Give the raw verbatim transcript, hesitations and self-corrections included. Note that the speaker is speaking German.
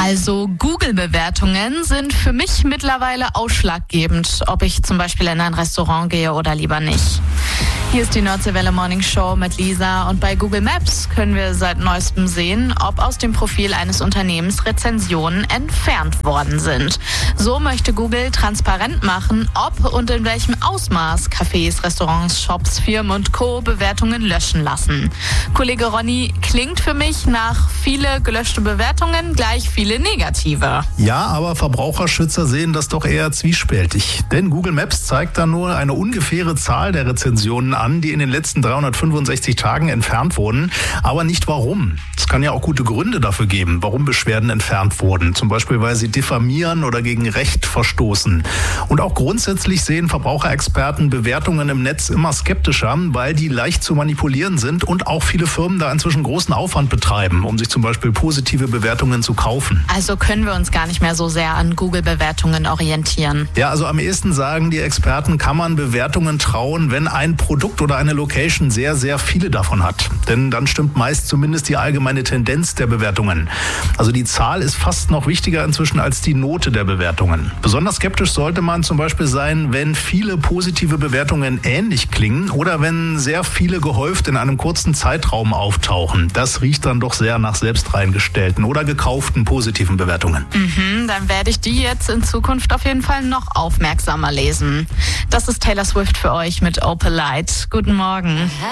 Also Google-Bewertungen sind für mich mittlerweile ausschlaggebend, ob ich zum Beispiel in ein Restaurant gehe oder lieber nicht. Hier ist die Nordseewelle Morning Show mit Lisa und bei Google Maps können wir seit neuestem sehen, ob aus dem Profil eines Unternehmens Rezensionen entfernt worden sind. So möchte Google transparent machen, ob und in welchem Ausmaß Cafés, Restaurants, Shops, Firmen und Co. Bewertungen löschen lassen. Kollege Ronny, klingt für mich nach viele gelöschte Bewertungen gleich viele negative. Ja, aber Verbraucherschützer sehen das doch eher zwiespältig. Denn Google Maps zeigt da nur eine ungefähre Zahl der Rezensionen an, die in den letzten dreihundertfünfundsechzig Tagen entfernt wurden, aber nicht warum. Es kann ja auch gute Gründe dafür geben, warum Beschwerden entfernt wurden. Zum Beispiel, weil sie diffamieren oder gegen Recht verstoßen. Und auch grundsätzlich sehen Verbraucherexperten Bewertungen im Netz immer skeptischer, weil die leicht zu manipulieren sind und auch viele Firmen da inzwischen großen Aufwand betreiben, um sich zum Beispiel positive Bewertungen zu kaufen. Also können wir uns gar nicht mehr so sehr an Google-Bewertungen orientieren. Ja, also am ehesten sagen die Experten, kann man Bewertungen trauen, wenn ein Produkt oder eine Location sehr, sehr viele davon hat. Denn dann stimmt meist zumindest die allgemeine Tendenz der Bewertungen. Also die Zahl ist fast noch wichtiger inzwischen als die Note der Bewertungen. Besonders skeptisch sollte man zum Beispiel sein, wenn viele positive Bewertungen ähnlich klingen oder wenn sehr viele gehäuft in einem kurzen Zeitraum auftauchen. Das riecht dann doch sehr nach selbst reingestellten oder gekauften positiven Bewertungen. Mhm, dann werde ich die jetzt in Zukunft auf jeden Fall noch aufmerksamer lesen. Das ist Taylor Swift für euch mit Opalite. Guten Morgen.